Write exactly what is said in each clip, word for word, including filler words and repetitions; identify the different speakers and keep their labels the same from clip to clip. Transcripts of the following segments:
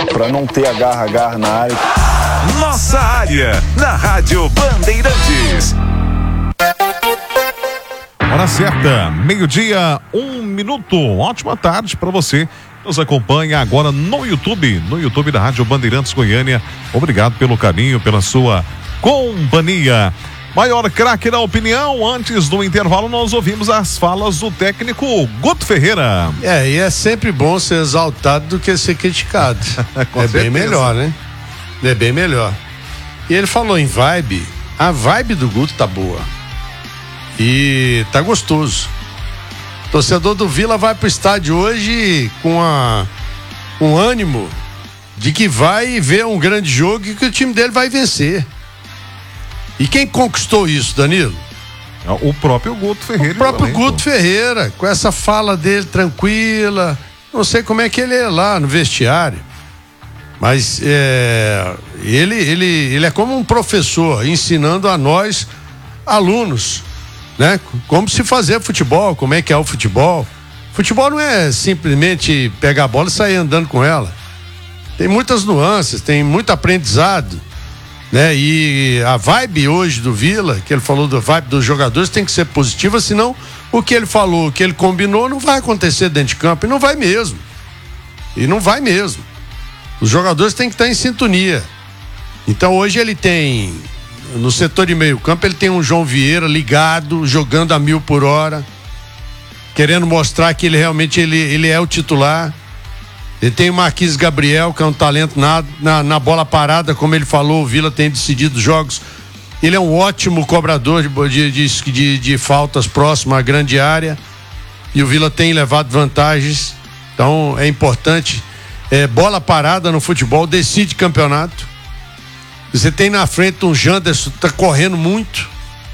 Speaker 1: para não ter agarra-agarra na área.
Speaker 2: Nossa área, na Rádio Bandeirantes.
Speaker 3: Hora certa, meio-dia, um minuto. Ótima tarde para você. Nos acompanha agora no YouTube, no YouTube da Rádio Bandeirantes Goiânia. Obrigado pelo carinho, pela sua companhia. Maior craque da opinião, antes do intervalo nós ouvimos as falas do técnico Guto Ferreira.
Speaker 4: É, e é sempre bom ser exaltado do que ser criticado. É
Speaker 3: certeza.
Speaker 4: Bem melhor, né? É bem melhor. E ele falou em vibe, a vibe do Guto tá boa. E tá gostoso. O torcedor do Vila vai pro estádio hoje com a, um ânimo de que vai ver um grande jogo e que o time dele vai vencer. E quem conquistou isso, Danilo?
Speaker 3: O próprio Guto Ferreira.
Speaker 4: O próprio Guto Ferreira, com essa fala dele tranquila. Não sei como é que ele é lá no vestiário. Mas é, ele, ele, ele é como um professor ensinando a nós, alunos, né? Como se fazer futebol, como é que é o futebol. Futebol não é simplesmente pegar a bola e sair andando com ela. Tem muitas nuances, tem muito aprendizado, né? E a vibe hoje do Vila, que ele falou da vibe dos jogadores, tem que ser positiva, senão o que ele falou, o que ele combinou não vai acontecer dentro de campo, e não vai mesmo. E não vai mesmo. Os jogadores têm que estar em sintonia. Então hoje ele tem, no setor de meio campo, ele tem um João Vieira ligado, jogando a mil por hora, querendo mostrar que ele realmente ele, ele é o titular. Ele tem o Marquinhos Gabriel, que é um talento na, na, na bola parada, como ele falou, o Vila tem decidido jogos. Ele é um ótimo cobrador de, de, de, de, de faltas próximo à grande área, e o Vila tem levado vantagens. Então é importante. É, bola parada no futebol decide campeonato. Você tem na frente um Janderson que tá correndo muito,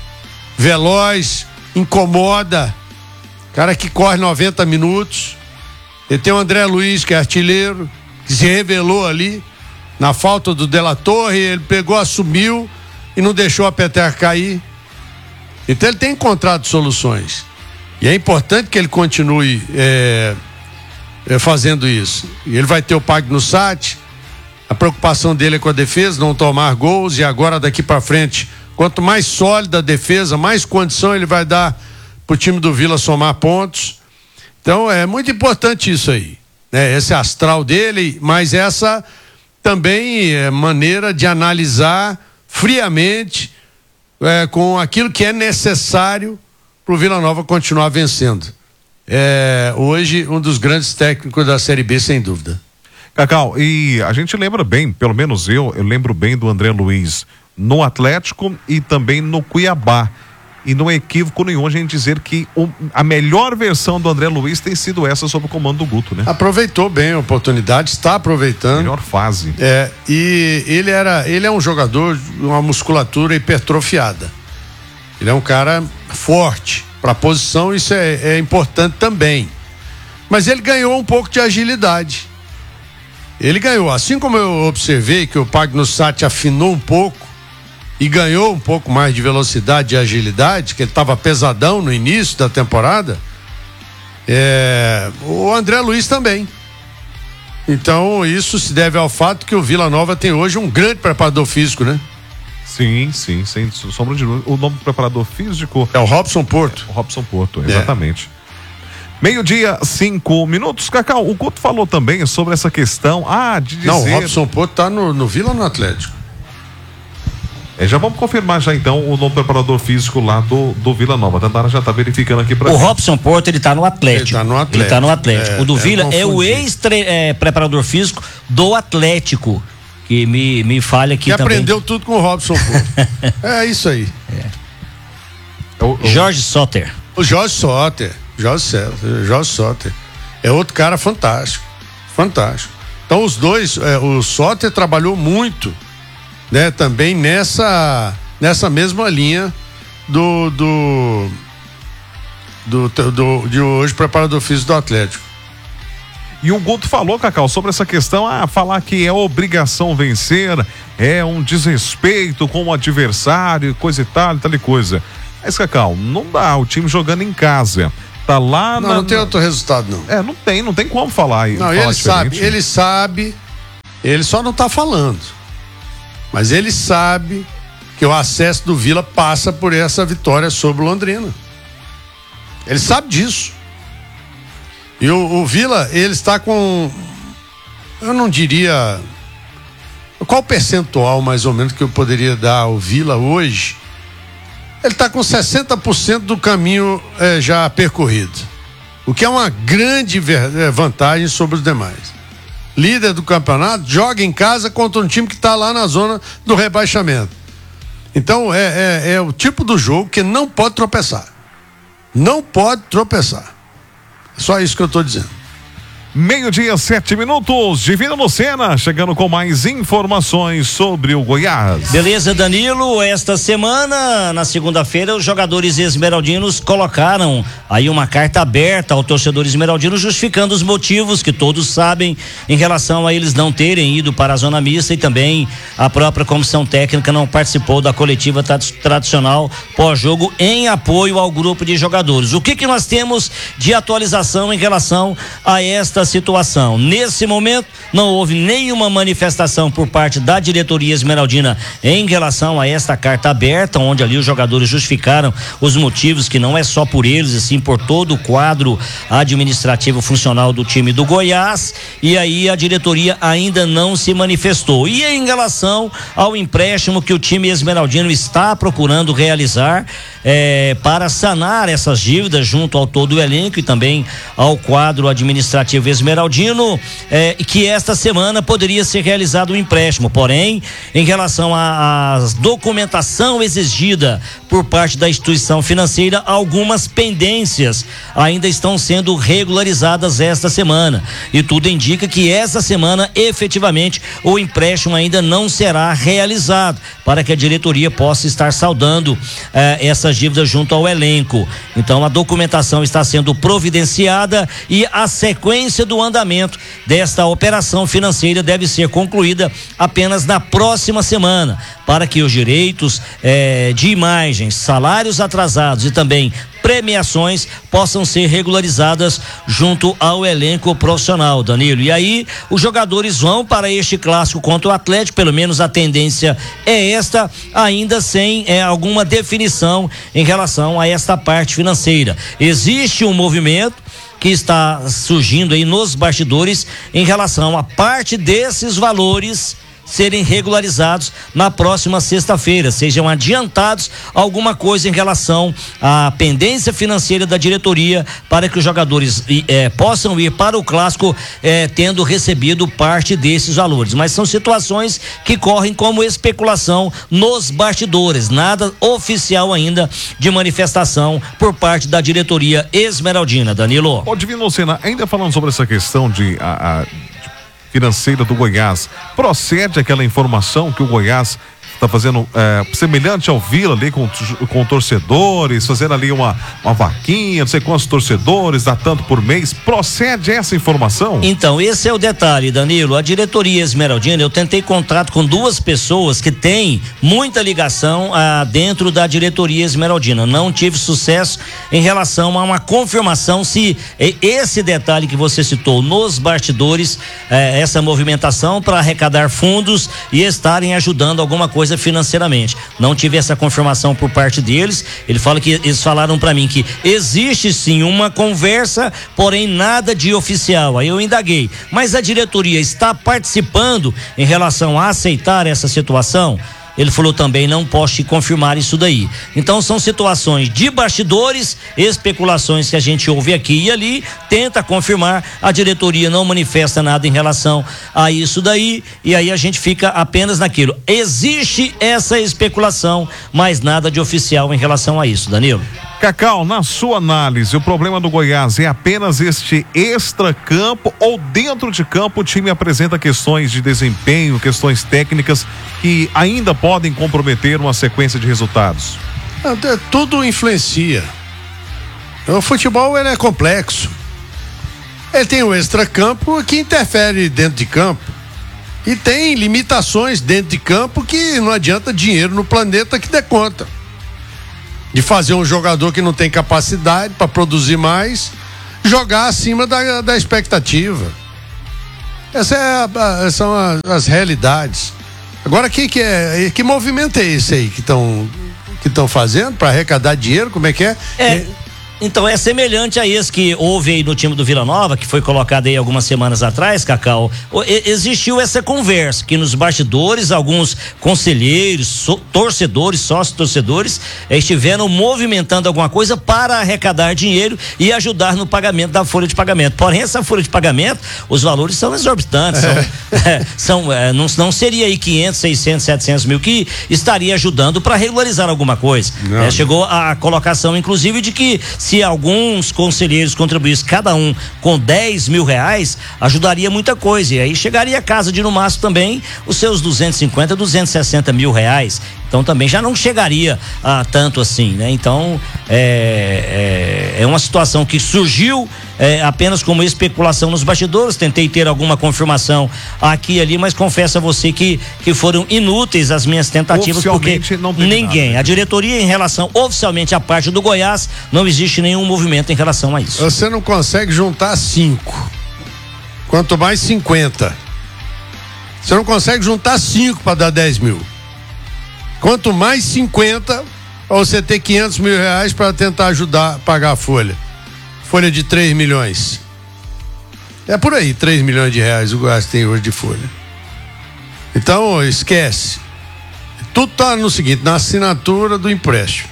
Speaker 4: veloz, incomoda, cara que corre noventa minutos. Ele tem o André Luiz, que é artilheiro, que se revelou ali na falta do De La Torre. Ele pegou, assumiu e não deixou a peteca cair. Então ele tem encontrado soluções, e é importante que ele continue é, é, fazendo isso. E ele vai ter o Pagnussat. A preocupação dele é com a defesa, não tomar gols, e agora daqui para frente, quanto mais sólida a defesa, mais condição ele vai dar pro time do Vila somar pontos. Então é muito importante isso aí, né? Esse astral dele, mas essa também é maneira de analisar friamente é, com aquilo que é necessário pro Vila Nova continuar vencendo. É, hoje um dos grandes técnicos da Série B, sem dúvida.
Speaker 3: Cacau, e a gente lembra bem, pelo menos eu, eu lembro bem do André Luiz no Atlético e também no Cuiabá. E não é equívoco nenhum a gente dizer que o, a melhor versão do André Luiz tem sido essa sob o comando do Guto, né?
Speaker 4: Aproveitou bem a oportunidade, está aproveitando.
Speaker 3: Melhor fase.
Speaker 4: É, e ele era, ele é um jogador de uma musculatura hipertrofiada. Ele é um cara forte para a posição, isso é, é importante também. Mas ele ganhou um pouco de agilidade. Ele ganhou, assim como eu observei que o Pagnussat afinou um pouco e ganhou um pouco mais de velocidade e agilidade, que ele estava pesadão no início da temporada, é, o André Luiz também. Então isso se deve ao fato que o Vila Nova tem hoje um grande preparador físico, né?
Speaker 3: Sim, sim, sem sombra de dúvida. O nome do preparador físico
Speaker 4: é o Robson Porto.
Speaker 3: É, o Robson Porto, exatamente. É. Meio-dia, cinco minutos. Cacau, o Guto falou também sobre essa questão, ah, de dizer...
Speaker 4: Não, o Robson Porto tá no, no Vila ou no Atlético?
Speaker 3: É, já vamos confirmar já então o novo preparador físico lá do, do Vila Nova. A Tandara já tá verificando aqui pra
Speaker 5: O gente. Robson Porto, ele tá no Atlético. Ele
Speaker 4: tá no Atlético.
Speaker 5: Ele tá no Atlético.
Speaker 4: É,
Speaker 5: o do
Speaker 4: é
Speaker 5: Vila
Speaker 4: confundido.
Speaker 5: é o ex-preparador físico do Atlético, que me, me falha aqui
Speaker 4: que
Speaker 5: também.
Speaker 4: aprendeu tudo com o Robson Porto. É isso aí.
Speaker 5: É. O, o... Jorge Soter.
Speaker 4: O Jorge Soter. Jorge, Jorge Soter. É outro cara fantástico. Fantástico. Então os dois, é, o Soter trabalhou muito, né, também nessa, nessa mesma linha do, do, do, do, do de hoje preparador físico do Atlético.
Speaker 3: E o Guto falou, Cacau, sobre essa questão, ah, falar que é obrigação vencer, é um desrespeito com o adversário, coisa e tal, e tal e coisa. Mas, Cacau, não dá, o time jogando em casa, tá lá...
Speaker 4: Não,
Speaker 3: na,
Speaker 4: não tem outro resultado, não.
Speaker 3: É, não tem, não tem como falar aí.
Speaker 4: Não, ele sabe, ele sabe Ele só não está falando. Mas ele sabe que o acesso do Vila passa por essa vitória sobre o Londrina. Ele sabe disso. E o, o Vila, ele está com, eu não diria, qual percentual mais ou menos que eu poderia dar ao Vila hoje? Ele está com sessenta por cento do caminho é, já percorrido, o que é uma grande vantagem sobre os demais. Líder do campeonato, joga em casa contra um time que está lá na zona do rebaixamento. Então é, é, é o tipo do jogo que não pode tropeçar. Não pode tropeçar. Só isso que eu estou dizendo.
Speaker 3: Meio-dia, sete minutos. Divino Lucena chegando com mais informações sobre o Goiás.
Speaker 5: Beleza, Danilo. Esta semana, na segunda-feira, os jogadores esmeraldinos colocaram aí uma carta aberta ao torcedor esmeraldino, justificando os motivos que todos sabem em relação a eles não terem ido para a zona mista, e também a própria comissão técnica não participou da coletiva tradicional pós-jogo em apoio ao grupo de jogadores. O que que nós temos de atualização em relação a esta situação? Nesse momento não houve nenhuma manifestação por parte da diretoria esmeraldina em relação a esta carta aberta, onde ali os jogadores justificaram os motivos, que não é só por eles, e sim por todo o quadro administrativo funcional do time do Goiás, e aí a diretoria ainda não se manifestou. E em relação ao empréstimo que o time esmeraldino está procurando realizar é, para sanar essas dívidas junto ao todo o elenco e também ao quadro administrativo esmeraldino, é, que esta semana poderia ser realizado o um empréstimo, porém, em relação à documentação exigida por parte da instituição financeira, algumas pendências ainda estão sendo regularizadas esta semana, e tudo indica que esta semana efetivamente o empréstimo ainda não será realizado, para que a diretoria possa estar saldando eh, essas dívidas junto ao elenco. Então a documentação está sendo providenciada e a sequência do andamento desta operação financeira deve ser concluída apenas na próxima semana, para que os direitos eh, de imagens, salários atrasados e também premiações possam ser regularizadas junto ao elenco profissional, Danilo. E aí os jogadores vão para este clássico contra o Atlético, pelo menos a tendência é esta, ainda sem é, alguma definição em relação a esta parte financeira. Existe um movimento que está surgindo aí nos bastidores em relação a parte desses valores serem regularizados na próxima sexta-feira, sejam adiantados alguma coisa em relação à pendência financeira da diretoria, para que os jogadores eh, possam ir para o clássico eh, tendo recebido parte desses valores. Mas são situações que correm como especulação nos bastidores, nada oficial ainda de manifestação por parte da diretoria esmeraldina, Danilo.
Speaker 3: Ô, Divino Lucena, ainda falando sobre essa questão de a, a... financeira do Goiás, procede aquela informação que o Goiás está fazendo é, semelhante ao Vila ali com, com torcedores, fazendo ali uma, uma vaquinha, não sei quantos torcedores, dá tanto por mês? Procede essa informação?
Speaker 5: Então, esse é o detalhe, Danilo. A diretoria esmeraldina, eu tentei contato com duas pessoas que têm muita ligação ah, dentro da diretoria esmeraldina. Não tive sucesso em relação a uma confirmação se esse detalhe que você citou nos bastidores, eh, essa movimentação para arrecadar fundos e estarem ajudando alguma coisa financeiramente. Não tive essa confirmação por parte deles. Ele fala que eles falaram para mim que existe sim uma conversa, porém nada de oficial. Aí eu indaguei, mas a diretoria está participando em relação a aceitar essa situação? Ele falou também, não posso te confirmar isso daí. Então são situações de bastidores, especulações que a gente ouve aqui e ali, tenta confirmar, a diretoria não manifesta nada em relação a isso daí, e aí a gente fica apenas naquilo. Existe essa especulação, mas nada de oficial em relação a isso, Danilo.
Speaker 3: Cacau, na sua análise, o problema do Goiás é apenas este extracampo, ou dentro de campo o time apresenta questões de desempenho, questões técnicas que ainda podem comprometer uma sequência de resultados?
Speaker 4: Tudo influencia. O futebol, ele é complexo. Ele tem o extracampo que interfere dentro de campo, e tem limitações dentro de campo que não adianta dinheiro no planeta que dê conta de fazer um jogador que não tem capacidade para produzir mais jogar acima da, da expectativa. Essas é a, a, são as, as realidades. Agora, que, que, é, que movimento é esse aí que estão que estão fazendo para arrecadar dinheiro? Como é que é?
Speaker 5: É.
Speaker 4: é
Speaker 5: Então é semelhante a esse que houve aí no time do Vila Nova, que foi colocado aí algumas semanas atrás, Cacau. Existiu essa conversa, que nos bastidores, alguns conselheiros, so, torcedores, sócios torcedores, eh, estiveram movimentando alguma coisa para arrecadar dinheiro e ajudar no pagamento da folha de pagamento. Porém, essa folha de pagamento, os valores são exorbitantes. São, é, são, é, não, não seria aí quinhentos, seiscentos, setecentos mil que estaria ajudando para regularizar alguma coisa. É, chegou a colocação, inclusive, de que se alguns conselheiros contribuíssem cada um com dez mil reais, ajudaria muita coisa. E aí chegaria a casa de no máximo também os seus duzentos e cinquenta, duzentos e sessenta mil reais. Então também já não chegaria a tanto assim, né? Então é, é, é uma situação que surgiu é, apenas como especulação nos bastidores. Tentei ter alguma confirmação aqui e ali, mas confesso a você que, que foram inúteis as minhas tentativas, porque
Speaker 3: não tem
Speaker 5: ninguém,
Speaker 3: nada, né?
Speaker 5: a diretoria em relação oficialmente à parte do Goiás, não existe nenhum movimento em relação a isso.
Speaker 4: Você não consegue juntar cinco, quanto mais cinquenta. Você não consegue juntar cinco para dar dez mil. Quanto mais cinquenta, para você ter quinhentos mil reais para tentar ajudar a pagar a folha. Folha de três milhões. É por aí, três milhões de reais o Goiás tem hoje de folha. Então, esquece. Tudo tá no seguinte, na assinatura do empréstimo.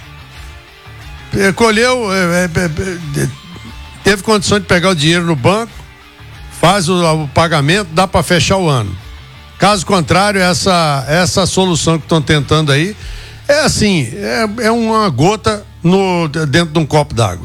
Speaker 4: Colheu, é, é, é, teve condição de pegar o dinheiro no banco, faz o, o pagamento, dá para fechar o ano. Caso contrário, essa, essa solução que estão tentando aí é assim, é, é uma gota no, dentro de um copo d'água.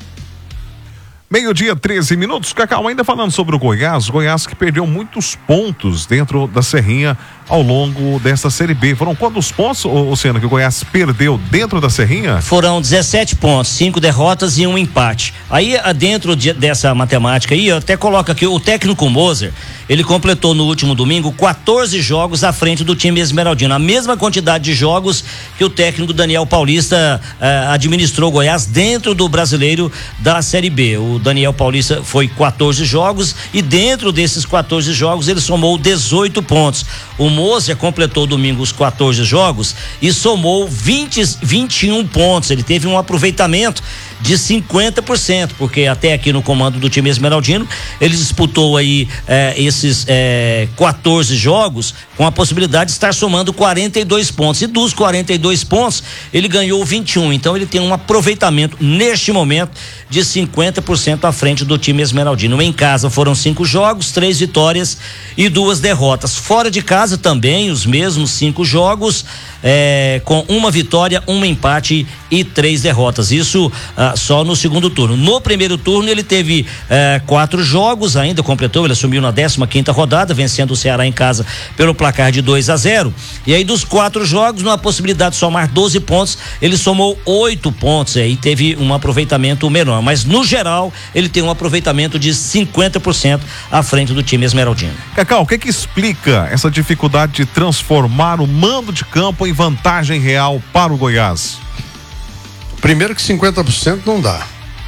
Speaker 3: Meio-dia, treze minutos. Cacau, ainda falando sobre o Goiás, o Goiás que perdeu muitos pontos dentro da Serrinha ao longo dessa Série B. Foram quantos pontos, Luciano, que o Goiás perdeu dentro da Serrinha?
Speaker 5: Foram dezessete pontos, cinco derrotas e um empate. Aí, dentro de, dessa matemática aí, eu até coloco aqui, o técnico Moser, ele completou no último domingo quatorze jogos à frente do time esmeraldino. A mesma quantidade de jogos que o técnico Daniel Paulista eh, administrou o Goiás dentro do Brasileiro da Série B. O Daniel Paulista foi quatorze jogos e dentro desses quatorze jogos ele somou dezoito pontos. O Moser completou domingo os quatorze jogos e somou vinte, vinte e um pontos. Ele teve um aproveitamento de cinquenta por cento, porque até aqui no comando do time esmeraldino ele disputou aí eh, esses eh, quatorze jogos com a possibilidade de estar somando quarenta e dois pontos, e dos quarenta e dois pontos ele ganhou vinte e um, então ele tem um aproveitamento neste momento de cinquenta por cento à frente do time esmeraldino. Em casa foram cinco jogos, três vitórias e duas derrotas. Fora de casa também os mesmos cinco jogos, eh, com uma vitória, um empate e três derrotas. Isso ah, só no segundo turno. No primeiro turno ele teve eh, quatro jogos, ainda completou, ele assumiu na décima quinta rodada, vencendo o Ceará em casa pelo placar de dois a zero. E aí dos quatro jogos, numa possibilidade de somar doze pontos, ele somou oito pontos, aí teve um aproveitamento menor, mas no geral ele tem um aproveitamento de cinquenta por cento à frente do time esmeraldino.
Speaker 3: Cacau, o que que explica essa dificuldade de transformar o mando de campo em vantagem real para o Goiás?
Speaker 4: Primeiro que cinquenta por cento não dá.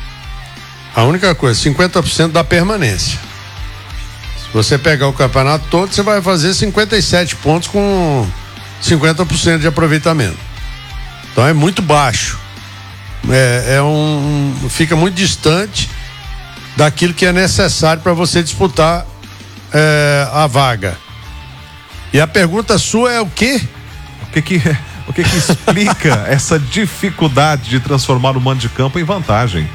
Speaker 4: A única coisa, cinquenta por cento da permanência. Se você pegar o campeonato todo, você vai fazer cinquenta e sete pontos com cinquenta por cento de aproveitamento. Então é muito baixo. É, é um, um, fica muito distante daquilo que é necessário para você disputar é, a vaga. E a pergunta sua é o quê?
Speaker 3: O que que, o que, que explica essa dificuldade de transformar o mando de campo em vantagem?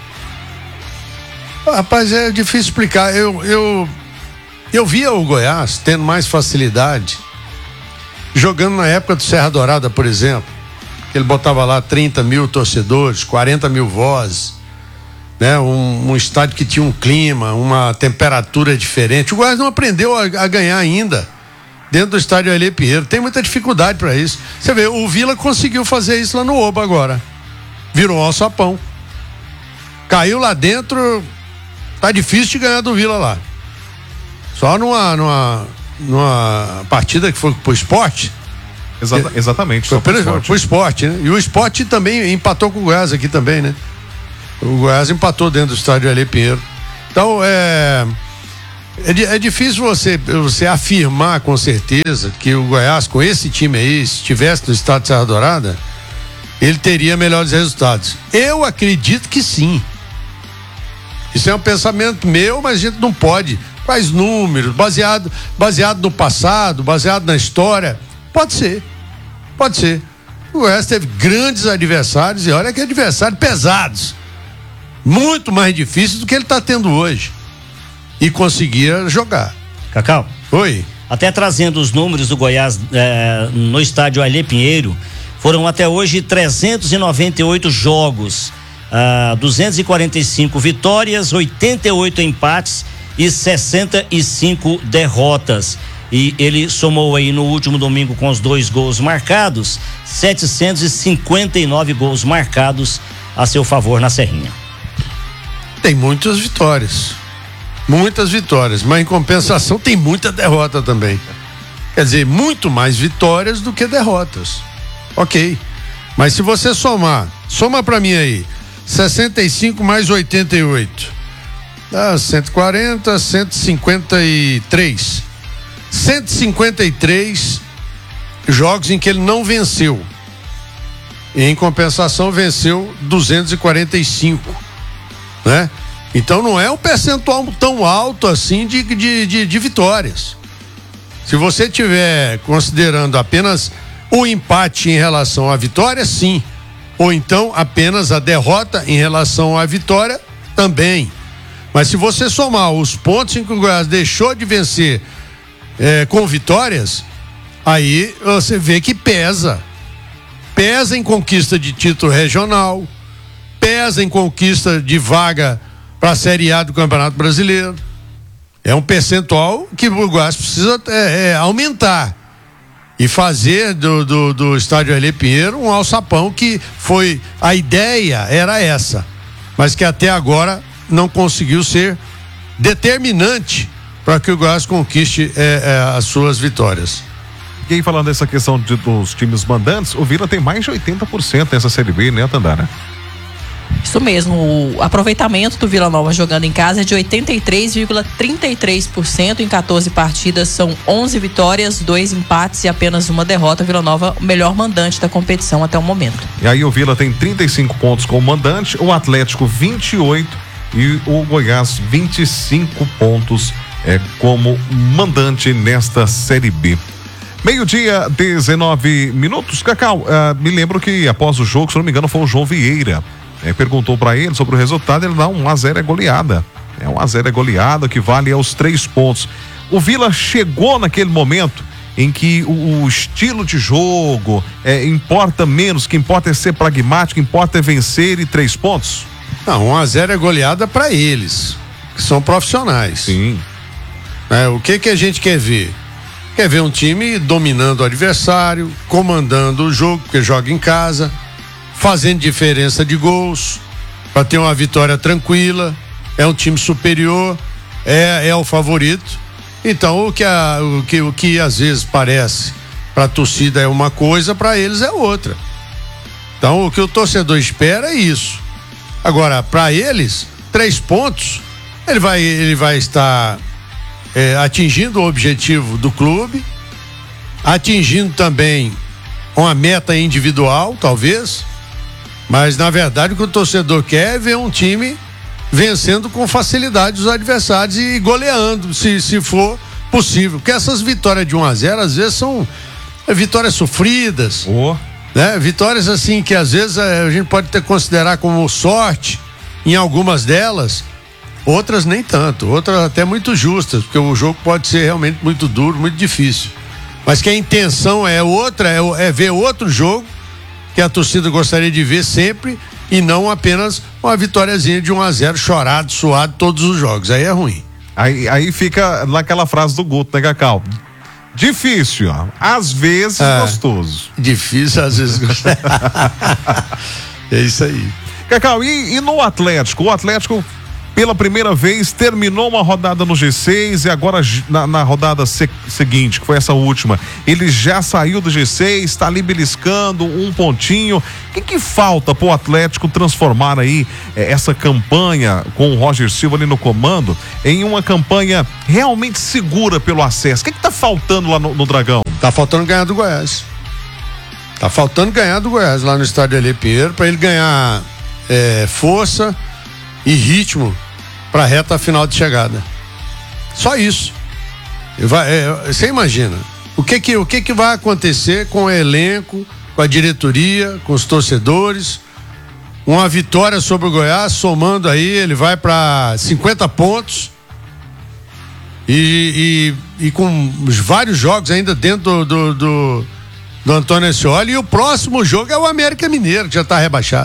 Speaker 4: Rapaz, é difícil explicar. Eu, eu, eu via o Goiás tendo mais facilidade jogando na época do Serra Dourada, por exemplo. Ele botava lá trinta mil torcedores, quarenta mil vozes, né? Um, um estádio que tinha um clima, uma temperatura diferente. O Goiás não aprendeu a, a ganhar ainda dentro do estádio Ailê Pinheiro. Tem muita dificuldade para isso. Você vê, o Vila conseguiu fazer isso lá no Oba agora. Virou um alçapão. Caiu lá dentro, tá difícil de ganhar do Vila lá. Só numa, numa, numa partida que foi pro Sport.
Speaker 3: Exata, exatamente.
Speaker 4: Foi pro Sport. Pro Sport, né? E o Sport também empatou com o Goiás aqui também, né? O Goiás empatou dentro do estádio Ailê Pinheiro. Então, é... É, é difícil você, você afirmar com certeza que o Goiás, com esse time aí, se estivesse no estado de Serra Dourada, ele teria melhores resultados. Eu acredito que sim. Isso é um pensamento meu, mas a gente não pode. Quais números? Baseado, baseado no passado, baseado na história. Pode ser. Pode ser. O Goiás teve grandes adversários e olha que adversários pesados. Muito mais difíceis do que ele está tendo hoje. E conseguia jogar.
Speaker 5: Cacau.
Speaker 4: Oi.
Speaker 5: Até trazendo os números do Goiás eh, no estádio Alê Pinheiro, foram até hoje trezentos e noventa e oito jogos, ah, duzentas e quarenta e cinco vitórias, oitenta e oito empates e sessenta e cinco derrotas. E ele somou aí no último domingo com os dois gols marcados, setecentos e cinquenta e nove gols marcados a seu favor na Serrinha.
Speaker 4: Tem muitas vitórias. Muitas vitórias, mas em compensação tem muita derrota também. Quer dizer, muito mais vitórias do que derrotas. Ok. Mas se você somar, soma pra mim aí, sessenta e cinco mais oitenta e oito. Dá cento e quarenta, cento e cinquenta e três. cento e cinquenta e três jogos em que ele não venceu. E em compensação venceu duzentos e quarenta e cinco, né? Então não é um percentual tão alto assim de, de, de, de vitórias. Se você estiver considerando apenas o empate em relação à vitória, sim. Ou então apenas a derrota em relação à vitória, também. Mas se você somar os pontos em que o Goiás deixou de vencer é, com vitórias, aí você vê que pesa. Pesa em conquista de título regional, pesa em conquista de vaga para a Série A do Campeonato Brasileiro. É um percentual que o Goiás precisa é, é, aumentar e fazer do, do, do estádio Alê Pinheiro um alçapão, que foi, a ideia era essa, mas que até agora não conseguiu ser determinante para que o Goiás conquiste é, é, as suas vitórias.
Speaker 3: E aí, falando dessa questão de, dos times mandantes, o Vila tem mais de oitenta por cento nessa Série B, né, Tandara?
Speaker 6: Isso mesmo, o aproveitamento do Vila Nova jogando em casa é de oitenta e três vírgula trinta e três por cento em quatorze partidas, são onze vitórias, dois empates e apenas uma derrota. Vila Nova, o melhor mandante da competição até o momento.
Speaker 3: E aí o Vila tem trinta e cinco pontos como mandante, o Atlético vinte e oito e o Goiás vinte e cinco pontos é, como mandante nesta Série B. Meio-dia, dezenove minutos. Cacau, uh, me lembro que após o jogo, se não me engano, foi o João Vieira. É, perguntou para ele sobre o resultado, ele dá um a zero é goleada. É um a zero é goleada, que vale aos três pontos. O Vila chegou naquele momento em que o, o estilo de jogo é, importa menos, que importa é ser pragmático, importa é vencer e três pontos?
Speaker 4: Não, um a zero é goleada para eles, que são profissionais.
Speaker 3: Sim.
Speaker 4: É, o que que a gente quer ver? Quer ver um time dominando o adversário, comandando o jogo, porque joga em casa, fazendo diferença de gols, para ter uma vitória tranquila. É um time superior, é, é o favorito. Então o que, a, o, que, o que às vezes parece para a torcida é uma coisa, para eles é outra. Então o que o torcedor espera é isso. Agora, para eles, três pontos, ele vai, ele vai estar é, atingindo o objetivo do clube, atingindo também uma meta individual, talvez. Mas, na verdade, o que o torcedor quer é ver um time vencendo com facilidade os adversários e goleando, se, se for possível. Porque essas vitórias de um a zero, às vezes, são vitórias sofridas.
Speaker 3: Oh.
Speaker 4: Né? Vitórias, assim, que às vezes a gente pode ter considerar como sorte em algumas delas, outras nem tanto, outras até muito justas, porque o jogo pode ser realmente muito duro, muito difícil. Mas que a intenção é outra, é, é ver outro jogo que a torcida gostaria de ver sempre, e não apenas uma vitóriazinha de um a zero chorado, suado todos os jogos. Aí é ruim.
Speaker 3: Aí, aí fica naquela frase do Guto, né, Cacau? Difícil, ó. Às vezes é, gostoso.
Speaker 4: Difícil, às vezes gostoso. É isso aí.
Speaker 3: Cacau, e, e no Atlético? O Atlético, pela primeira vez terminou uma rodada no G seis e agora na, na rodada se, seguinte, que foi essa última, ele já saiu do G seis, está ali beliscando um pontinho. O que que falta pro Atlético transformar aí eh, essa campanha com o Roger Silva ali no comando em uma campanha realmente segura pelo acesso? O que que tá faltando lá no, no Dragão?
Speaker 4: Tá faltando ganhar do Goiás. Tá faltando ganhar do Goiás lá no estádio Elê Pinheiro para ele ganhar é, força e ritmo para a reta final de chegada. Só isso. Vai, é, você imagina o que que o que que vai acontecer com o elenco, com a diretoria, com os torcedores? Uma vitória sobre o Goiás, somando aí, ele vai para cinquenta pontos e, e, e com vários jogos ainda dentro do, do, do, do Antônio Ascioli, e o próximo jogo é o América Mineiro, que já está rebaixado.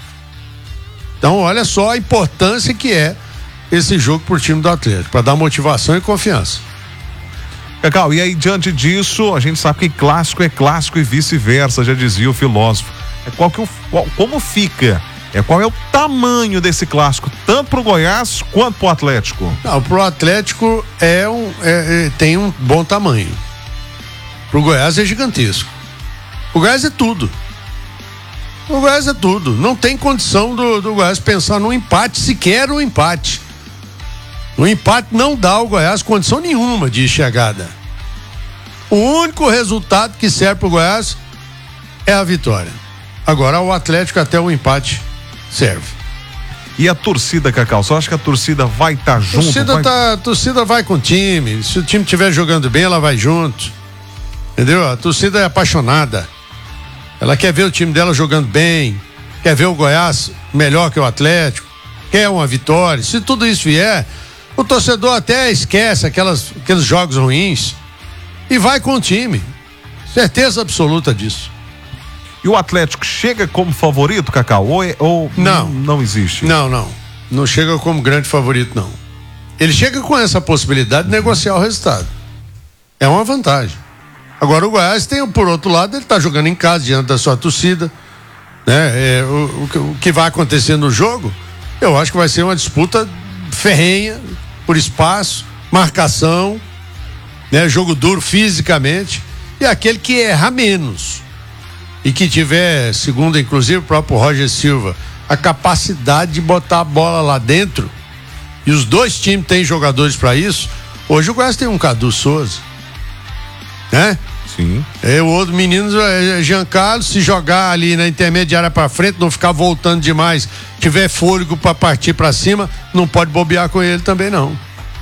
Speaker 4: Então, olha só a importância que é esse jogo pro time do Atlético, para dar motivação e confiança.
Speaker 3: Cacau, e aí diante disso, a gente sabe que clássico é clássico e vice-versa, já dizia o filósofo. É qual que o, qual, como fica? É qual é o tamanho desse clássico, tanto pro Goiás quanto pro Atlético?
Speaker 4: Não, pro Atlético é um, é, é, tem um bom tamanho. Pro Goiás é gigantesco. O Goiás é tudo. O Goiás é tudo. Não tem condição do, do Goiás pensar num empate, sequer um empate. O empate não dá ao Goiás condição nenhuma de chegada. O único resultado que serve pro Goiás é a vitória. Agora o Atlético até o empate serve.
Speaker 3: E a torcida, Cacau? Você acha que a torcida vai estar tá junto?
Speaker 4: Torcida
Speaker 3: vai...
Speaker 4: Tá, a torcida vai com o time. Se o time estiver jogando bem, ela vai junto. Entendeu? A torcida é apaixonada. Ela quer ver o time dela jogando bem, quer ver o Goiás melhor que o Atlético, quer uma vitória. Se tudo isso vier, o torcedor até esquece aquelas, aqueles jogos ruins e vai com o time. Certeza absoluta disso.
Speaker 3: E o Atlético chega como favorito, Cacau? Ou, é, ou
Speaker 4: não,
Speaker 3: não existe?
Speaker 4: Não, não. Não chega como grande favorito, não. Ele chega com essa possibilidade de negociar o resultado. É uma vantagem. Agora o Goiás tem, por outro lado, ele está jogando em casa diante da sua torcida, né? É, o, o, o que vai acontecer no jogo, eu acho que vai ser uma disputa ferrenha, por espaço, marcação, né? Jogo duro fisicamente, e aquele que erra menos e que tiver, segundo inclusive o próprio Roger Silva, a capacidade de botar a bola lá dentro, e os dois times têm jogadores para isso. Hoje o Goiás tem um Cadu Souza, né?
Speaker 3: Sim.
Speaker 4: É, o outro menino é Giancarlo, se jogar ali na intermediária pra frente, não ficar voltando demais, tiver fôlego pra partir pra cima, não pode bobear com ele também não.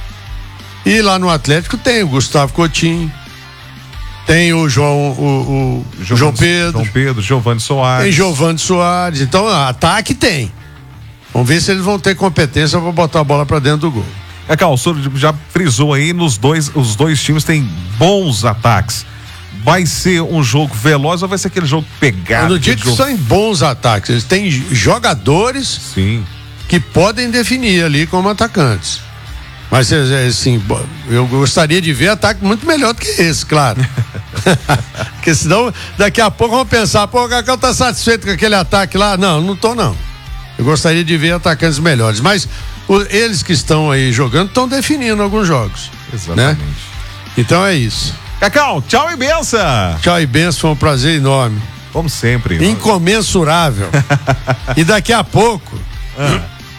Speaker 4: E lá no Atlético tem o Gustavo Coutinho, tem o João, o, o João, João Pedro,
Speaker 3: João Pedro, Giovani Soares.
Speaker 4: Tem Giovani Soares, então ataque tem. Vamos ver se eles vão ter competência pra botar a bola pra dentro do gol.
Speaker 3: Cacau, o senhor já frisou aí, nos dois, os dois times têm bons ataques. Vai ser um jogo veloz ou vai ser aquele jogo pegado?
Speaker 4: Eu não digo que
Speaker 3: jogo...
Speaker 4: são bons ataques, eles têm jogadores
Speaker 3: Sim.
Speaker 4: que podem definir ali como atacantes. Mas assim, eu gostaria de ver ataque muito melhor do que esse, claro. Porque senão daqui a pouco vão pensar, pô, o Cacau tá satisfeito com aquele ataque lá? Não, não tô não. Eu gostaria de ver atacantes melhores, mas o, eles que estão aí jogando estão definindo alguns jogos.
Speaker 3: Exatamente.
Speaker 4: Né? Então é isso.
Speaker 3: Cacau, tchau e benção.
Speaker 4: Tchau e benção, foi um prazer enorme.
Speaker 3: Como sempre.
Speaker 4: Incomensurável. E daqui a pouco, ah.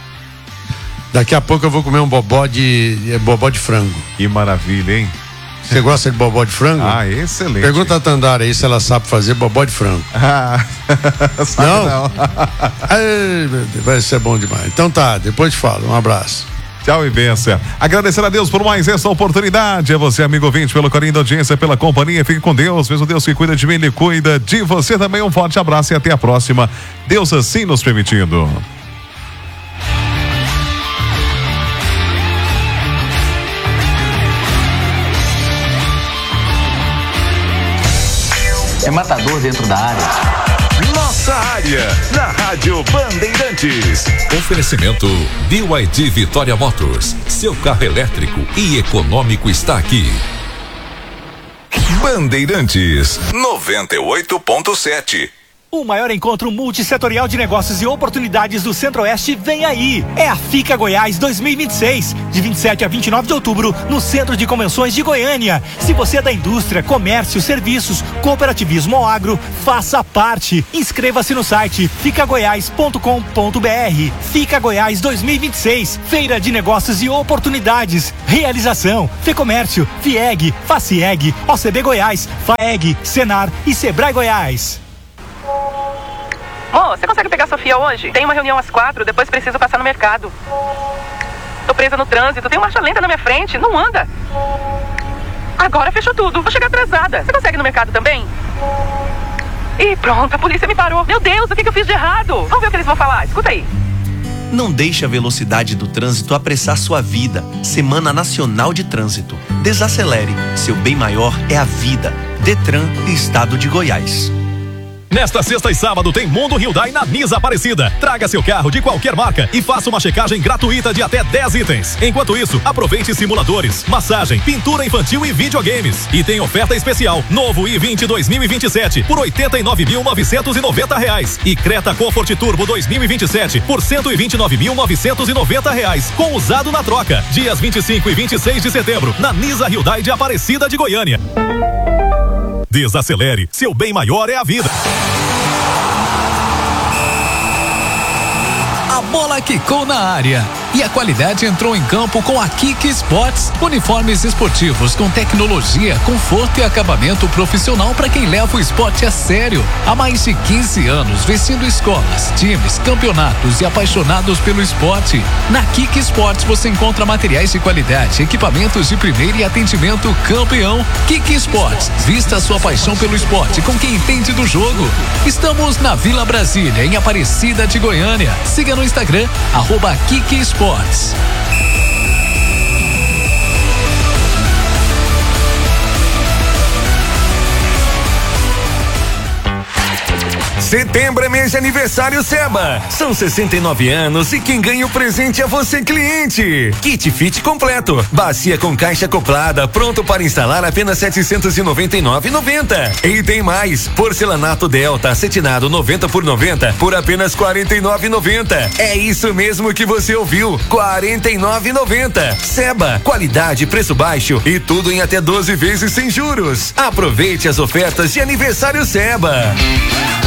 Speaker 4: daqui a pouco eu vou comer um bobó de, bobó de frango.
Speaker 3: Que maravilha, hein?
Speaker 4: Você gosta de bobó de frango?
Speaker 3: Ah, excelente.
Speaker 4: Pergunta a Tandara aí se ela sabe fazer bobó de frango.
Speaker 3: Ah, sabe
Speaker 4: não?
Speaker 3: não.
Speaker 4: Ai, meu Deus, vai ser bom demais. Então tá, depois te falo. Um abraço.
Speaker 3: Tchau e benção. Agradecer a Deus por mais essa oportunidade. A você, amigo ouvinte, pelo carinho da audiência, pela companhia. Fique com Deus. Mesmo Deus que cuida de mim, Ele cuida de você também. Um forte abraço e até a próxima. Deus assim nos permitindo.
Speaker 7: É matador dentro da área.
Speaker 2: Nossa área, na Rádio Bandeirantes.
Speaker 8: Oferecimento B Y D Vitória Motors. Seu carro elétrico e econômico está aqui.
Speaker 2: Bandeirantes noventa e oito ponto sete.
Speaker 9: O maior encontro multissetorial de negócios e oportunidades do Centro-Oeste vem aí. É a FICA Goiás dois mil e vinte e seis, de vinte e sete a vinte e nove de outubro, no Centro de Convenções de Goiânia. Se você é da indústria, comércio, serviços, cooperativismo ou agro, faça parte. Inscreva-se no site fica goiás ponto com ponto br. FICA Goiás dois mil e vinte e seis, Feira de Negócios e Oportunidades. Realização: Fecomércio, Fieg, Facieg, O C B Goiás, Faeg, Senar e Sebrae Goiás.
Speaker 10: Ô, você consegue pegar a Sofia hoje? Tem uma reunião às quatro, depois preciso passar no mercado. Tô presa no trânsito, tem uma marcha lenta na minha frente, não anda. Agora fechou tudo, vou chegar atrasada. Você consegue ir no mercado também? Ih, pronto, a polícia me parou. Meu Deus, o que, que eu fiz de errado? Vamos ver o que eles vão falar, escuta aí.
Speaker 11: Não deixe a velocidade do trânsito apressar sua vida. Semana Nacional de Trânsito. Desacelere. Seu bem maior é a vida. Detran e Estado de Goiás.
Speaker 12: Nesta sexta e sábado tem Mundo Hyundai na Nisa Aparecida. Traga seu carro de qualquer marca e faça uma checagem gratuita de até dez itens. Enquanto isso, aproveite simuladores, massagem, pintura infantil e videogames. E tem oferta especial: novo i vinte dois mil e vinte e sete por oitenta e nove mil novecentos e noventa reais e Creta Comfort Turbo dois mil e vinte e sete por cento e vinte e nove mil novecentos e noventa reais, com usado na troca. Dias vinte e cinco e vinte e seis de setembro na Nisa Hyundai de Aparecida de Goiânia. Desacelere, seu bem maior é a vida.
Speaker 13: A bola quicou na área e a qualidade entrou em campo com a Kik Sports. Uniformes esportivos com tecnologia, conforto e acabamento profissional para quem leva o esporte a sério. Há mais de quinze anos, vestindo escolas, times, campeonatos e apaixonados pelo esporte. Na Kik Sports você encontra materiais de qualidade, equipamentos de primeira e atendimento campeão. Kik Sports, vista a sua paixão pelo esporte com quem entende do jogo. Estamos na Vila Brasília, em Aparecida de Goiânia. Siga no Instagram, arroba Kik Sports.
Speaker 2: Setembro é mês de aniversário Seba. São sessenta e nove anos e quem ganha o presente é você, cliente. Kit Fit completo, bacia com caixa acoplada, pronto para instalar, apenas setecentos e noventa e nove reais e noventa centavos. E tem mais, porcelanato Delta acetinado noventa por noventa por apenas quarenta e nove reais e noventa centavos. É isso mesmo que você ouviu, quarenta e nove reais e noventa centavos. Seba, qualidade, preço baixo e tudo em até doze vezes sem juros. Aproveite as ofertas de aniversário Seba.